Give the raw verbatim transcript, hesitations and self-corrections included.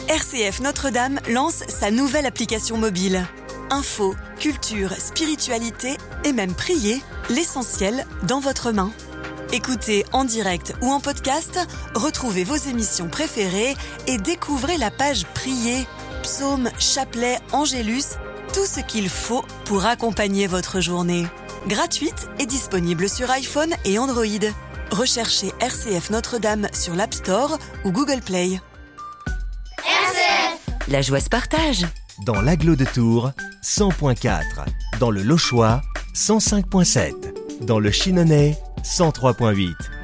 R C F Notre-Dame lance sa nouvelle application mobile. Info, culture, spiritualité et même prier, l'essentiel dans votre main. Écoutez en direct ou en podcast, retrouvez vos émissions préférées et découvrez la page Prier, psaumes, chapelets, angélus, tout ce qu'il faut pour accompagner votre journée. Gratuite et disponible sur iPhone et Android. Recherchez R C F Notre-Dame sur l'App Store ou Google Play. R C F, la joie se partage. Dans l'Agglo de Tours, cent virgule quatre. Dans le Lochois, cent cinq virgule sept. Dans le Chinonais, cent trois virgule huit.